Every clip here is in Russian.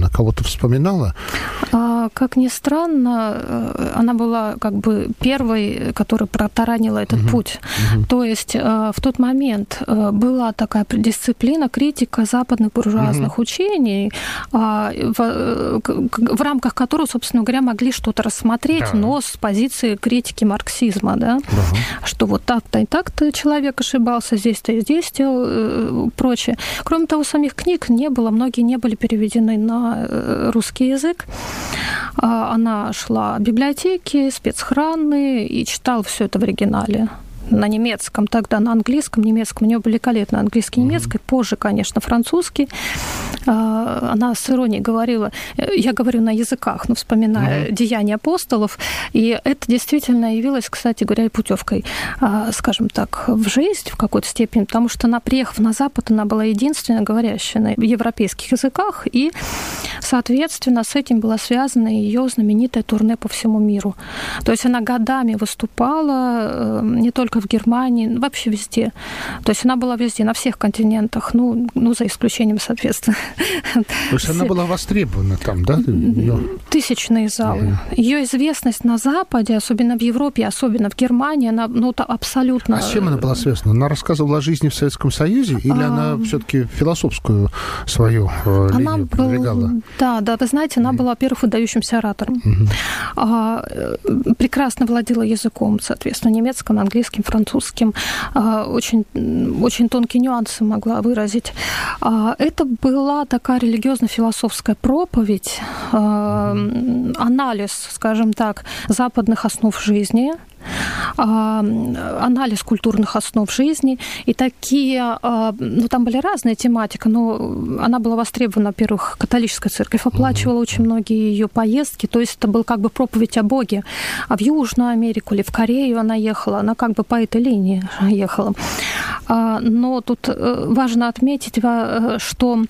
она кого-то вспоминала? Как ни странно, она была как бы первой, которая протаранила этот путь. То есть в тот момент была такая дисциплина, критика западных буржуазных учений, в рамках которой, собственно говоря, могли что-то рассмотреть, но с позиции критики марксизма, да? Что вот так-то и так-то человек ошибался, здесь-то и здесь делал, прочее. Кроме того, самих книг не было, многие не были переведены на русский язык. Она шла в библиотеки, спецхраны и читала все это в оригинале. На немецком, тогда на английском, немецком. У нее великолепно английский, немецкий, позже, конечно, французский. Она с иронией говорила, я говорю на языках, но вспоминая деяния апостолов, и это действительно явилось, кстати говоря, и путевкой, скажем так, в жизнь в какой-то степени, потому что она, приехав на Запад, она была единственная говорящая на европейских языках, и, соответственно, с этим была связана ее знаменитое турне по всему миру. То есть она годами выступала не только в Германии, вообще везде. То есть она была везде, на всех континентах, ну за исключением, соответственно. То есть она была востребована там, да? Тысячные залы. Ее известность на Западе, особенно в Европе, особенно в Германии, она абсолютно... А с чем она была связана? Она рассказывала о жизни в Советском Союзе или она все-таки философскую свою линию продвигала? Да, вы знаете, она была, во-первых, выдающимся оратором. Прекрасно владела языком, соответственно, немецким, английским, французским. Очень, очень тонкие нюансы могла выразить. Это была такая религиозно-философская проповедь, анализ, скажем так, западных основ жизни, анализ культурных основ жизни. И такие, там были разные тематики, но она была востребована, во-первых, католическая церковь оплачивала очень многие ее поездки, то есть это был как бы проповедь о Боге. А в Южную Америку или в Корею она ехала, она как бы по этой линии ехала. Но тут важно отметить, что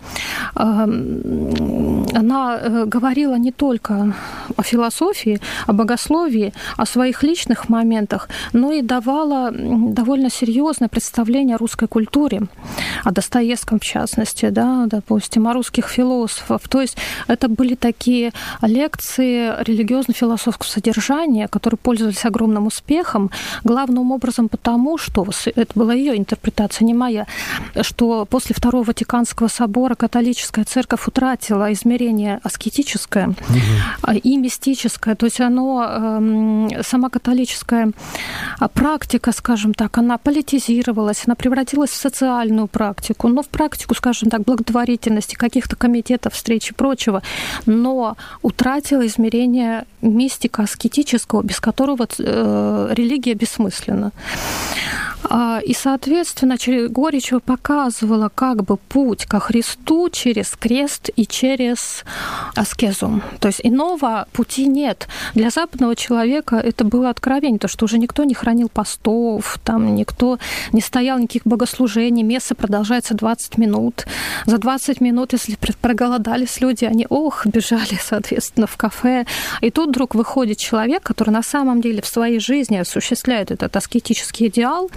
она говорила не только о философии, о богословии, о своих личных моментах, но и давала довольно серьезное представление о русской культуре, о Достоевском в частности, да, допустим, о русских философах. То есть это были такие лекции религиозно-философского содержания, которые пользовались огромным успехом, главным образом потому, что это была ее интерпретация, не моя, что после Второго Ватиканского собора католическая церковь утратила измерение аскетическое и мистическое, то есть сама католическая практика, скажем так, она политизировалась, она превратилась в социальную практику, но в практику, скажем так, благотворительности, каких-то комитетов, встреч и прочего, но утратила измерение мистико-аскетического, без которого религия бессмысленна. И, соответственно, Горичева показывала как бы путь ко Христу через крест и через аскезу. То есть иного пути нет. Для западного человека это было откровение, то, что уже никто не хранил постов, там никто не стоял никаких богослужений, месса продолжается 20 минут. За 20 минут, если проголодались люди, они, бежали, соответственно, в кафе. И тут вдруг выходит человек, который на самом деле в своей жизни осуществляет этот аскетический идеал.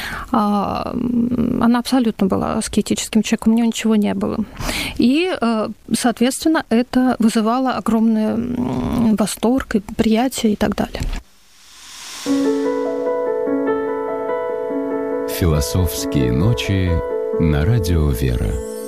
Она абсолютно была аскетическим человеком, у нее ничего не было. И, соответственно, это вызывало огромный восторг, и приятие и так далее. Философские ночи на радио «Вера».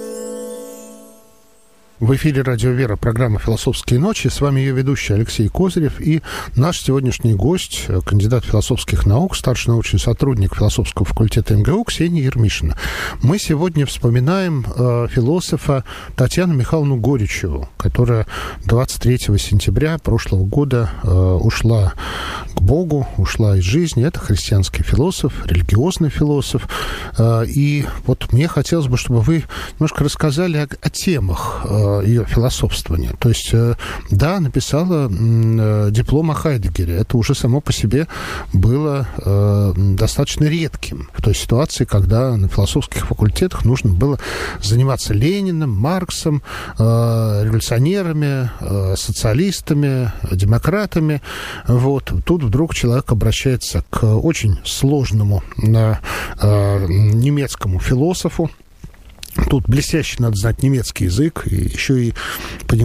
В эфире «Радио Вера», программа «Философские ночи». С вами ее ведущий Алексей Козырев и наш сегодняшний гость, кандидат философских наук, старший научный сотрудник философского факультета МГУ Ксения Ермишина. Мы сегодня вспоминаем философа Татьяну Михайловну Горичеву, которая 23 сентября прошлого года ушла к Богу, ушла из жизни. Это христианский философ, религиозный философ. И вот мне хотелось бы, чтобы вы немножко рассказали о темах ее философствования. То есть, да, написала диплом о Хайдегере. Это уже само по себе было достаточно редким в той ситуации, когда на философских факультетах нужно было заниматься Лениным, Марксом, революционерами, социалистами, демократами. Вот. Тут вдруг человек обращается к очень сложному немецкому философу. Тут блестяще надо знать немецкий язык и еще и понимать